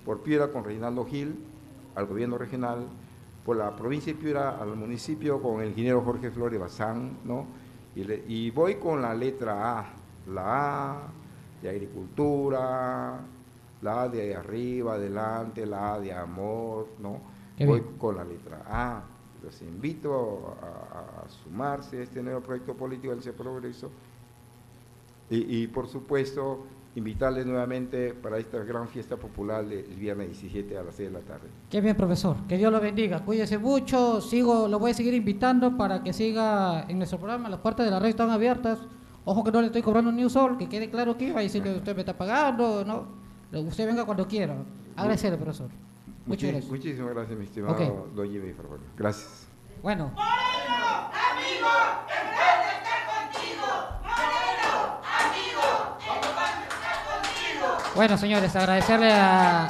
por Piura con Reinaldo Gil, al gobierno regional, por la provincia de Piura al municipio con el ingeniero Jorge Flores Bazán, ¿no? Y voy con la letra A, la A de agricultura, la A de arriba, adelante, la A de amor, ¿no? Voy con la letra A. Los invito a sumarse a este nuevo proyecto político del Progreso y por supuesto invitarles nuevamente para esta gran fiesta popular del viernes 17 a las 6 de la tarde. Qué bien, profesor, que Dios lo bendiga, cuídese mucho, lo voy a seguir invitando para que siga en nuestro programa, las puertas de la radio están abiertas, ojo que no le estoy cobrando ni un sol, que quede claro que va a decir que usted me está pagando, ¿no? Usted venga cuando quiera, agradecerle, profesor. Muchas gracias. Muchísimas gracias, mi estimado don Jimmy Farfán. Gracias. Bueno. Moreno, amigo, en paz de estar contigo. Moreno, amigo, en paz de estar contigo. Bueno, señores, agradecerle a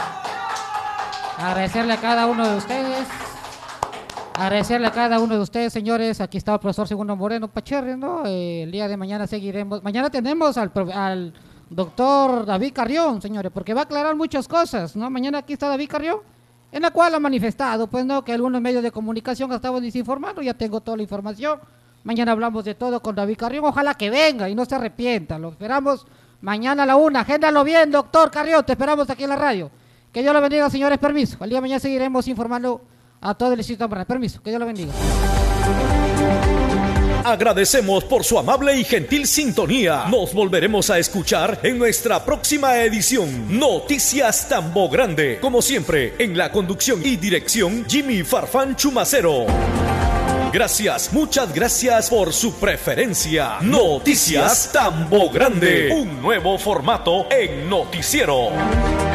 cada uno de ustedes. Agradecerle a cada uno de ustedes, señores. Aquí está el profesor Segundo Moreno Pacherri, ¿no? El día de mañana seguiremos. Mañana tenemos al doctor David Carrión, señores, porque va a aclarar muchas cosas, ¿no? Mañana aquí está David Carrión, en la cual ha manifestado, pues, ¿no?, que algunos medios de comunicación estaban desinformando. Ya tengo toda la información. Mañana hablamos de todo con David Carrión. Ojalá que venga y no se arrepienta. Lo esperamos mañana a la 1. Agéndalo bien, doctor Carrión. Te esperamos aquí en la radio. Que Dios lo bendiga, señores. Permiso. El día de mañana seguiremos informando a todo el distrito de Permiso. Que Dios lo bendiga. Agradecemos por su amable y gentil sintonía. Nos volveremos a escuchar en nuestra próxima edición. Noticias Tambo Grande. Como siempre, en la conducción y dirección, Jimmy Farfán Chumacero. Gracias, muchas gracias por su preferencia. Noticias Tambo Grande. Un nuevo formato en noticiero.